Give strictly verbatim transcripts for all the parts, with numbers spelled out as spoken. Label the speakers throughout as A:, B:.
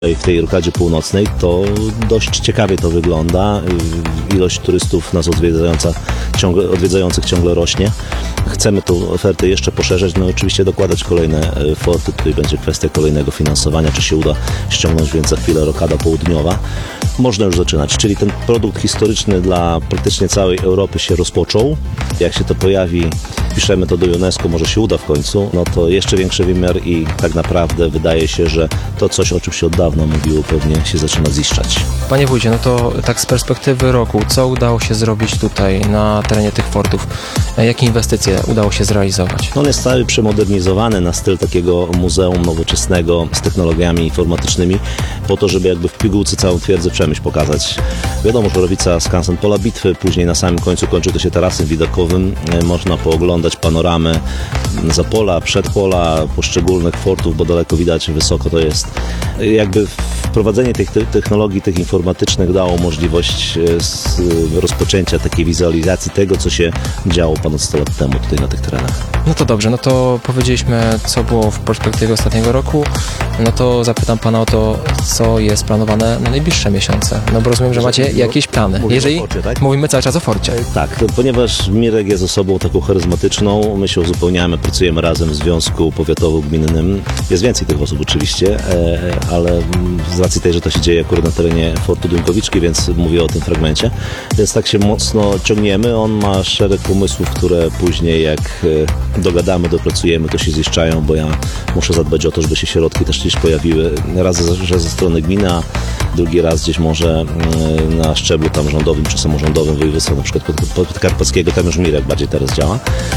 A: W tej rokadzie północnej to dość ciekawie to wygląda. Ilość turystów nas odwiedzająca, ciągle, odwiedzających ciągle rośnie. Chcemy tą ofertę jeszcze poszerzać, no oczywiście dokładać kolejne forty. Tutaj będzie kwestia kolejnego finansowania, czy się uda ściągnąć, więc za chwilę rokada południowa. Można już zaczynać, czyli ten produkt historyczny dla praktycznie całej Europy się rozpoczął. Jak się to pojawi, piszemy to do UNESCO, może się uda w końcu, no to jeszcze większy wymiar i tak naprawdę wydaje się, że to coś, o czym się od dawna mówiło, pewnie się zaczyna ziszczać.
B: Panie wójcie, no to tak z perspektywy roku, co udało się zrobić tutaj na terenie tych fortów? Jakie inwestycje udało się zrealizować?
A: On jest cały przemodernizowany na styl takiego muzeum nowoczesnego z technologiami informatycznymi, po to, żeby jakby w pigułce całą twierdzę Przemyśl pokazać. Wiadomo, Żurowica, skansen Pola Bitwy, później na samym końcu kończy to się tarasem widokowym. Można pooglądać panoramę Zapola, Przedpola, poszczególnych fortów, bo daleko widać, wysoko to jest. Jakby wprowadzenie tych technologii, tych informatycznych dało możliwość rozpoczęcia takiej wizualizacji tego, co się działo ponad sto lat temu tutaj na tych terenach.
B: No to dobrze, no to powiedzieliśmy, co było w perspektywie ostatniego roku. No to zapytam pana o to, co jest planowane na najbliższe miesiące. No bo rozumiem, że macie jakieś plany.
A: Mówimy
B: Jeżeli
A: o forcie, tak?
B: mówimy cały czas o forcie.
A: Tak, to ponieważ Mirek jest osobą taką charyzmatyczną, my się uzupełniamy, pracujemy razem w Związku Powiatowo-Gminnym. Jest więcej tych osób oczywiście, ale z racji tej, że to się dzieje akurat na terenie Fortu Duńkowiczki, więc mówię o tym fragmencie. Więc tak się mocno ciągniemy. On ma szereg pomysłów, które później jak dogadamy, dopracujemy, to się ziszczają, bo ja muszę zadbać o to, żeby się środki też gdzieś pojawiły. Raz, że ze strony gminy, a drugi raz gdzieś może na szczeblu tam rządowym czy samorządowym województwa, na przykład podkarpackiego, tam już Mirek bardziej teraz działa.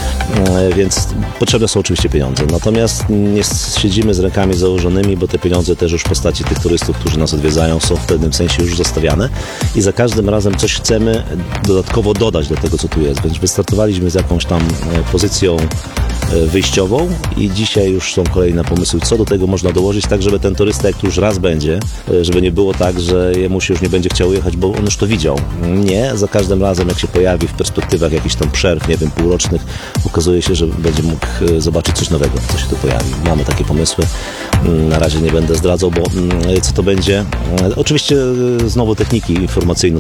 A: Więc potrzebne są oczywiście pieniądze. Natomiast nie siedzimy z rękami założonymi, bo te pieniądze też już w postaci tych turystów, którzy nas odwiedzają, są w pewnym sensie już zostawiane i za każdym razem coś chcemy dodatkowo dodać do tego, co tu jest. Więc wystartowaliśmy z jakąś tam pozycją wyjściową i dzisiaj już są kolejne pomysły, co do tego można dołożyć, tak żeby ten turysta, jak tu już raz będzie, żeby nie było tak, że jemu się już nie będzie chciał jechać, bo on już to widział. Nie, za każdym razem, jak się pojawi w perspektywach jakichś tam przerw, nie wiem, półrocznych, okazuje się, że będzie mógł zobaczyć coś nowego, co się tu pojawi. Mamy takie pomysły. Na razie nie będę zdradzał, bo co to będzie. Oczywiście znowu techniki informacyjne